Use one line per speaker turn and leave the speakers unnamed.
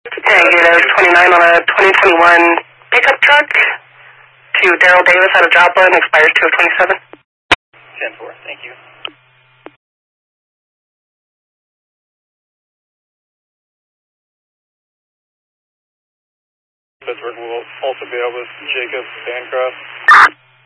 Hey, get a 29 on a 2021 pickup truck to Daryl Davis out of Joplin, expires 2 of 27.
10-4, thank you. Pittsburgh will also be out with Jacob Bancroft.